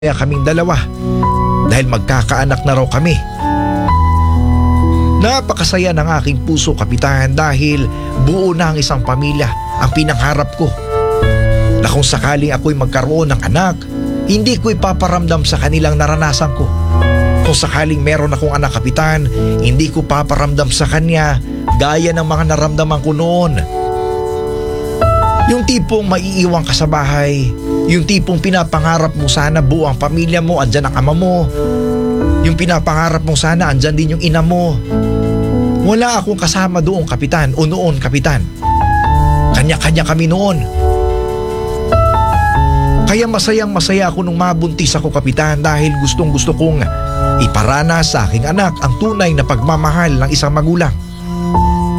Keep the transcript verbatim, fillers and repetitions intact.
Kaya kaming dalawa dahil magkakaanak na raw kami. Napakasaya ng aking puso, Kapitan, dahil buo na ang isang pamilya ang pinangarap ko. Na kung sakaling ako'y magkaroon ng anak, hindi ko ipaparamdam sa kanilang naranasan ko. Kung sakaling meron akong anak, Kapitan, hindi ko paparamdam sa kanya gaya ng mga naramdaman ko noon. Yung tipong maiiwan ka sa bahay, yung tipong pinapangarap mo sana buo ang pamilya mo, andyan ang ama mo. Yung pinapangarap mo sana andyan din yung ina mo. Wala akong kasama doon, Kapitan, o noon, Kapitan. Kanya-kanya kami noon. Kaya masayang masaya ako nung mabuntis ako, Kapitan, dahil gustong gusto kong iparana sa aking anak ang tunay na pagmamahal ng isang magulang.